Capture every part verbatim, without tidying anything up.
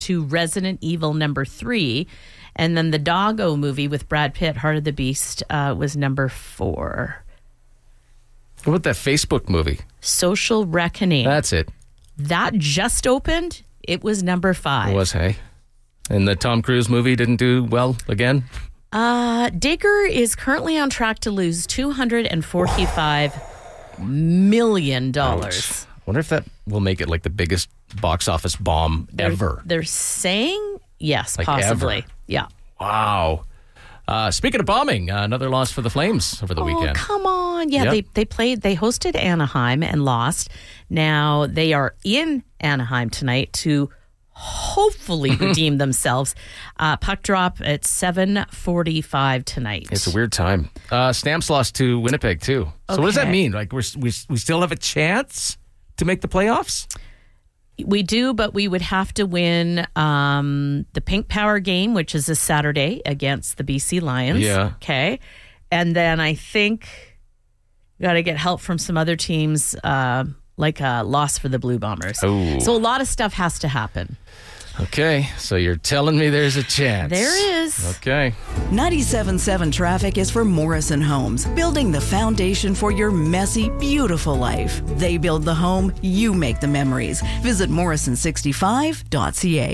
to Resident Evil number three. And then the Doggo movie with Brad Pitt, Heart of the Beast, uh, was number four. What about that Facebook movie? Social Reckoning. That's it. That just opened. It was number five. It was, hey? And the Tom Cruise movie didn't do well again? Uh, Digger is currently on track to lose two hundred forty-five million dollars. I wonder if that will make it like the biggest box office bomb they're, ever. They're saying yes, like possibly. Ever. Yeah. Wow. Uh, speaking of bombing, uh, another loss for the Flames over the oh, weekend. Come on. Yeah, yep. they, they played, they hosted Anaheim and lost. Now they are in Anaheim tonight to hopefully redeem themselves. Uh, puck drop at seven forty-five tonight. It's a weird time. Uh, Stamps lost to Winnipeg, too. So Okay. what does that mean? Like we're, we we still have a chance to make the playoffs? We do, but we would have to win um, the Pink Power game, which is a Saturday against the B C Lions. Yeah. Okay. And then I think we got to get help from some other teams, uh, like a loss for the Blue Bombers. Oh. So a lot of stuff has to happen. Okay, so you're telling me there's a chance. There is. Okay. ninety-seven point seven Traffic is for Morrison Homes, building the foundation for your messy, beautiful life. They build the home, you make the memories. Visit morrison sixty-five dot c a.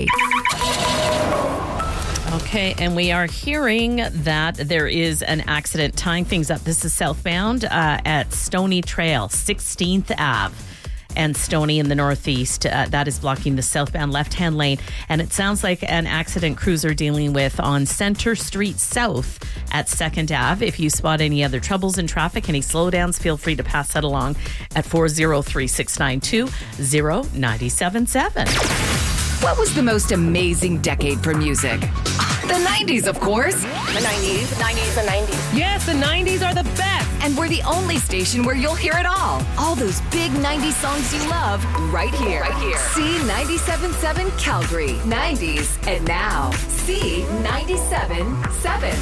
Okay, and we are hearing that there is an accident tying things up. This is southbound uh, at Stony Trail, sixteenth Avenue. And Stony in the northeast. Uh, that is blocking the southbound left-hand lane. And it sounds like an accident crews are dealing with on Center Street South at second Avenue. If you spot any other troubles in traffic, any slowdowns, feel free to pass that along at four oh three, six nine two, oh nine seven seven. What was the most amazing decade for music? The nineties, of course. The nineties, nineties, and nineties. Yes, the nineties are the best. And we're the only station where you'll hear it all. All those big nineties songs you love, right here. Right here. C ninety-seven point seven Calgary, nineties, and now C ninety-seven point seven.